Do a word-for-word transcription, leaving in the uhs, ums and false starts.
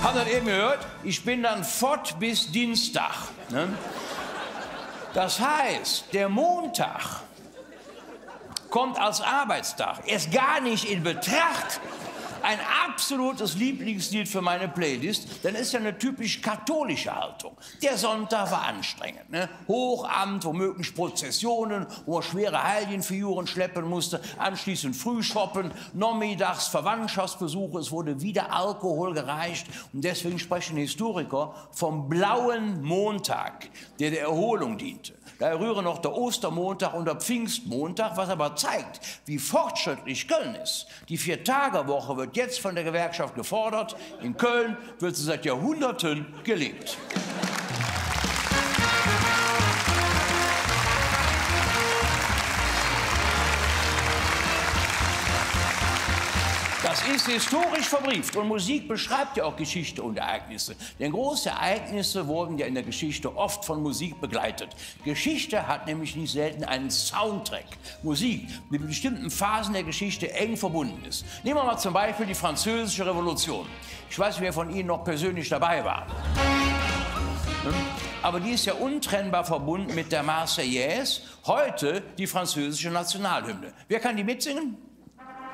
Habt ihr eben gehört? Ich bin dann fort bis Dienstag. Ne? Das heißt, der Montag kommt als Arbeitstag erst gar nicht in Betracht. Ein absolutes Lieblingslied für meine Playlist, dann ist ja eine typisch katholische Haltung. Der Sonntag war anstrengend. Ne? Hochamt, womöglich Prozessionen, wo man schwere Heiligenfiguren schleppen musste, anschließend Frühshoppen, nachmittags Verwandtschaftsbesuche, es wurde wieder Alkohol gereicht. Und deswegen sprechen Historiker vom blauen Montag, der der Erholung diente. Da rühren noch der Ostermontag und der Pfingstmontag, was aber zeigt, wie fortschrittlich Köln ist. Die Vier-Tage-Woche wird jetzt von der Gewerkschaft gefordert. In Köln wird sie seit Jahrhunderten gelebt. Das ist historisch verbrieft und Musik beschreibt ja auch Geschichte und Ereignisse. Denn große Ereignisse wurden ja in der Geschichte oft von Musik begleitet. Geschichte hat nämlich nicht selten einen Soundtrack. Musik mit bestimmten Phasen der Geschichte eng verbunden ist. Nehmen wir mal zum Beispiel die Französische Revolution. Ich weiß nicht, wer von Ihnen noch persönlich dabei war. Aber die ist ja untrennbar verbunden mit der Marseillaise, heute die französische Nationalhymne. Wer kann die mitsingen?